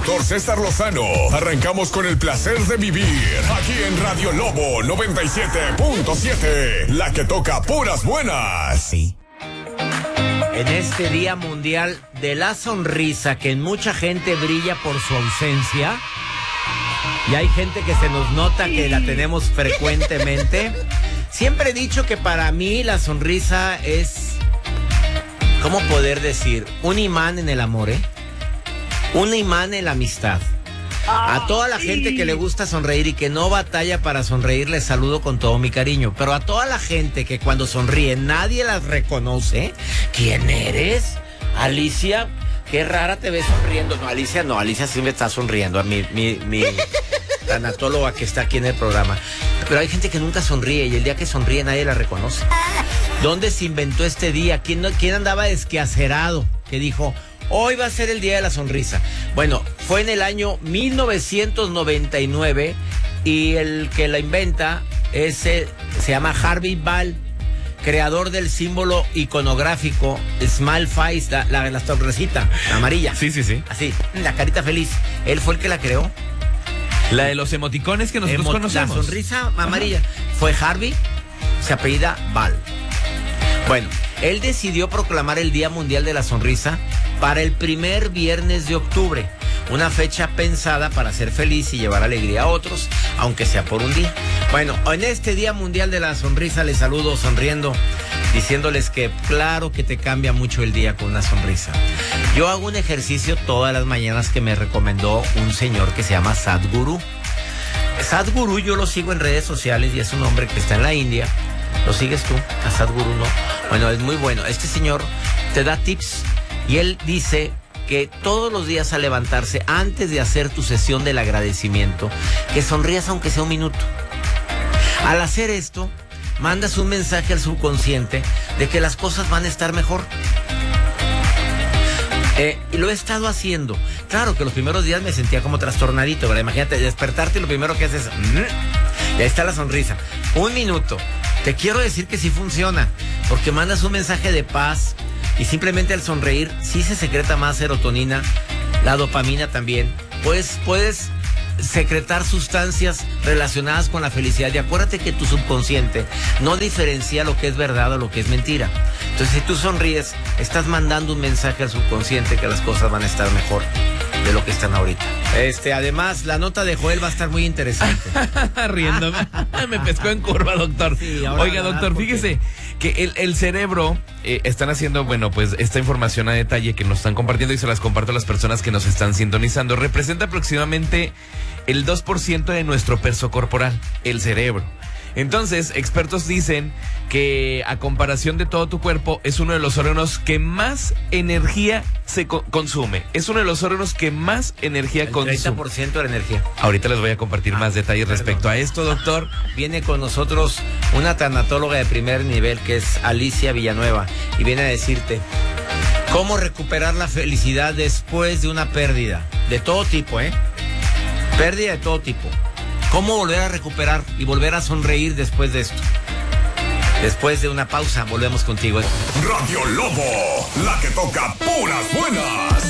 Doctor César Lozano. Arrancamos con el placer de vivir. Aquí en Radio Lobo 97.7. La que toca puras buenas. Sí. En este Día Mundial de la Sonrisa, que en mucha gente brilla por su ausencia, y hay gente que se nos nota que la tenemos frecuentemente, siempre he dicho que para mí la sonrisa es, ¿cómo poder decir? Un imán en el amor, un imán en la amistad. A toda la gente que le gusta sonreír y que no batalla para sonreír, les saludo con todo mi cariño. Pero a toda la gente que cuando sonríe nadie las reconoce. ¿Quién eres? Alicia, qué rara te ves sonriendo. No, Alicia sí me está sonriendo. Mi tanatóloga que está aquí en el programa. Pero hay gente que nunca sonríe y el día que sonríe nadie la reconoce. ¿Dónde se inventó este día? ¿Quién andaba desquacerado? Que dijo... Hoy va a ser el Día de la Sonrisa. Bueno, fue en el año 1999 y el que la inventa se llama Harvey Ball, creador del símbolo iconográfico Smile Face, la sonrisita, la amarilla. Sí. Así, la carita feliz. Él fue el que la creó. La de los emoticones que nosotros conocemos. La sonrisa amarilla. Ajá. Fue Harvey, se apellida Ball. Bueno, él decidió proclamar el Día Mundial de la Sonrisa para el primer viernes de octubre, una fecha pensada para ser feliz y llevar alegría a otros, aunque sea por un día. Bueno, en este Día Mundial de la Sonrisa les saludo sonriendo, diciéndoles que claro que te cambia mucho el día con una sonrisa. Yo hago un ejercicio todas las mañanas que me recomendó un señor que se llama Sadhguru. Sadhguru yo lo sigo en redes sociales y es un hombre que está en la India. ¿Lo sigues tú? A Sadhguru, ¿no? Bueno, es muy bueno. Este señor te da tips y él dice que todos los días al levantarse, antes de hacer tu sesión del agradecimiento, que sonrías aunque sea un minuto. Al hacer esto, mandas un mensaje al subconsciente de que las cosas van a estar mejor. Y lo he estado haciendo. Claro que los primeros días me sentía como trastornadito, ¿verdad? Imagínate, despertarte y lo primero que haces... Y ahí está la sonrisa. Un minuto. Te quiero decir que sí funciona, porque mandas un mensaje de paz y simplemente al sonreír sí se secreta más serotonina, la dopamina también. Puedes secretar sustancias relacionadas con la felicidad. Y acuérdate que tu subconsciente no diferencia lo que es verdad o lo que es mentira. Entonces, si tú sonríes, estás mandando un mensaje al subconsciente que las cosas van a estar mejor de lo que están ahorita. Además, la nota de Joel va a estar muy interesante. Riéndome. Me pescó en curva, doctor. Sí, oiga, doctor, fíjese que el cerebro, están haciendo, bueno, pues esta información a detalle que nos están compartiendo y se las comparto a las personas que nos están sintonizando. Representa aproximadamente el 2% de nuestro peso corporal, el cerebro. Entonces, expertos dicen que a comparación de todo tu cuerpo, es uno de los órganos que más energía se consume. Es uno de los órganos que más energía consume. El 30% de la energía. Ahorita les voy a compartir más detalles respecto a esto, doctor. Viene con nosotros una tanatóloga de primer nivel que es Alicia Villanueva y viene a decirte cómo recuperar la felicidad después de una pérdida. De todo tipo, Pérdida de todo tipo. ¿Cómo volver a recuperar y volver a sonreír después de esto? Después de una pausa, volvemos contigo. Radio Lobo, la que toca puras buenas.